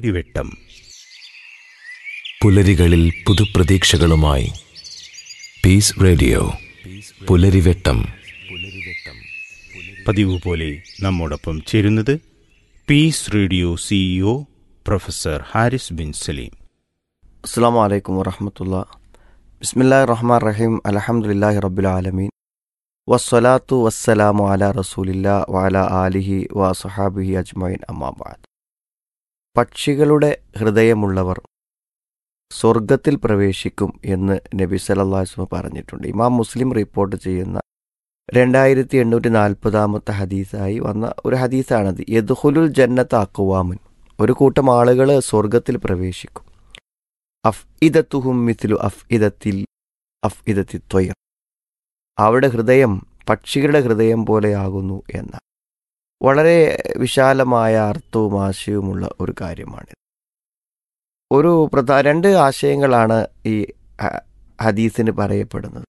പുലരിവെട്ടം. പുലരികളിൽ പുതുപ്രതീക്ഷകളുമായി piece radio പുലരിവെട്ടം. പതിവ് പോലെ നമ്മോടൊപ്പം ചേരുന്നത് piece radio CEO professor Haris bin Saleem. അസ്സലാമു അലൈക്കും വറഹ്മത്തുള്ളാഹി. ബിസ്മില്ലാഹിർ റഹ്മാനിർ റഹീം. അൽഹംദുലില്ലാഹി റബ്ബിൽ ആലമീൻ. വസ്സലാത്തു വസ്സലാമു അലാ റസൂലില്ലാഹി വഅലാ ആലിഹി വസഹാബിഹി അജ്മഈൻ. അമ്മാ ബഅദ്. പക്ഷികളുടെ ഹൃദയമുള്ളവർ സ്വർഗത്തിൽ പ്രവേശിക്കും എന്ന് നബി സല്ലല്ലാഹു അലൈഹി വസല്ലം പറഞ്ഞിട്ടുണ്ട്. ഇമാം മുസ്ലിം റിപ്പോർട്ട് ചെയ്യുന്ന 2840 ഹദീസായി വന്ന ഒരു ഹദീസാണത്. യദ്ഖുലുൽ ജന്നത അഖ്വാമുൻ, ഒരു കൂട്ടം ആളുകൾ സ്വർഗത്തിൽ പ്രവേശിക്കും. അഫ്ഇദത്തുഹും മിസ്ലു അഫ്ഇദത്തി ത്വയ്ർ, അവരുടെ ഹൃദയം പക്ഷികളുടെ ഹൃദയം പോലെയാകുന്നു എന്ന വളരെ വിശാലമായ അർത്ഥവും ആശയവുമുള്ള ഒരു കാര്യമാണ്. രണ്ട് ആശയങ്ങളാണ് ഈ ഹദീസിന് പറയപ്പെടുന്നത്.